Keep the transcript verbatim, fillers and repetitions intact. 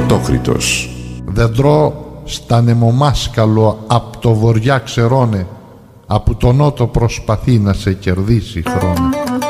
Πρωτόκριτος. Δεντρό στα νεμομάσκαλο απ' το βοριά ξερώνε, απ' το νότο προσπαθεί να σε κερδίσει χρόνο.